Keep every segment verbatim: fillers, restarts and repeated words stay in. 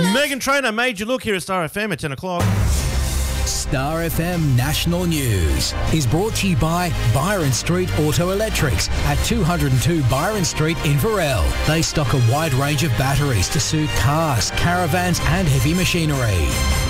Megan Trainor made you look here at Star F M at ten o'clock. Star F M National News is brought to you by Byron Street Auto Electrics at two oh two Byron Street in Varel. They stock a wide range of batteries to suit cars, caravans and heavy machinery.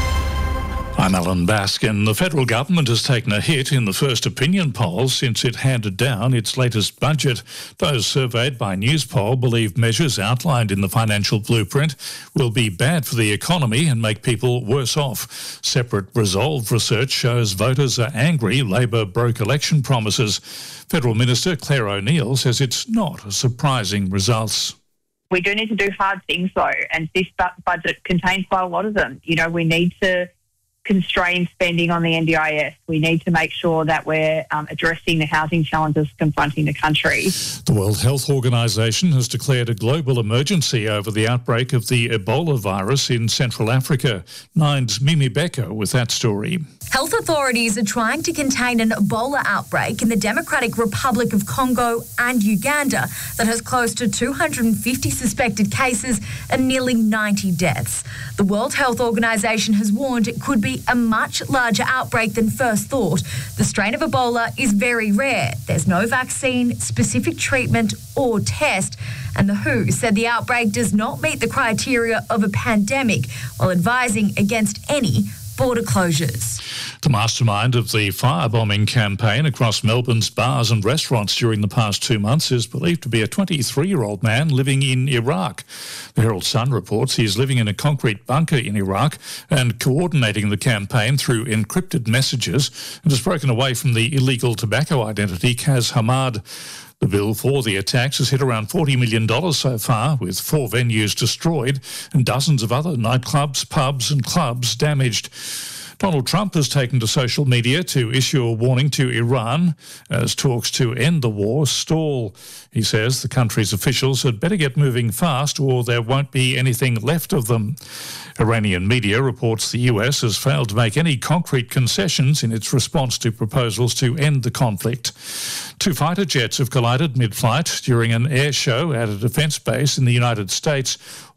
I'm Alan Baskin. The federal government has taken a hit in the First Opinion poll since it handed down its latest budget. Those surveyed by Newspoll believe measures outlined in the financial blueprint will be bad for the economy and make people worse off. Separate Resolve research shows voters are angry Labor broke election promises. Federal Minister Claire O'Neil says it's not a surprising results. We do need to do hard things though, and this bu- budget contains quite a lot of them. You know, we need to constrain spending on the N D I S. We need to make sure that we're um, addressing the housing challenges confronting the country. The World Health Organization has declared a global emergency over the outbreak of the Ebola virus in Central Africa. Nine's Mimi Becker with that story. Health authorities are trying to contain an Ebola outbreak in the Democratic Republic of Congo and Uganda that has close to two hundred fifty suspected cases and nearly ninety deaths. The World Health Organization has warned it could be a much larger outbreak than first thought. The strain of Ebola is very rare. There's no vaccine, specific treatment or test. And the W H O said the outbreak does not meet the criteria of a pandemic while advising against any border closures. The mastermind of the firebombing campaign across Melbourne's bars and restaurants during the past two months is believed to be a twenty-three-year-old man living in Iraq. The Herald Sun reports he is living in a concrete bunker in Iraq and coordinating the campaign through encrypted messages and has broken away from the illegal tobacco identity Kaz Hamad. The bill for the attacks has hit around forty million dollars so far, with four venues destroyed and dozens of other nightclubs, pubs and clubs damaged. Donald Trump has taken to social media to issue a warning to Iran as talks to end the war stall. He says the country's officials had better get moving fast or there won't be anything left of them. Iranian media reports the U S has failed to make any concrete concessions in its response to proposals to end the conflict. Two fighter jets have collided mid-flight during an air show at a defence base in the United States.